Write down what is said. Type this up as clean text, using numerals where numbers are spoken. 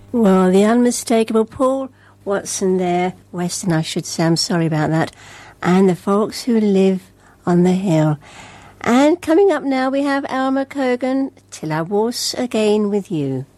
Well, the unmistakable Paul Watson there, Weston I should say, I'm sorry about that, and the folks who live on the hill. And coming up now we have Alma Cogan, Till I Was Again With You.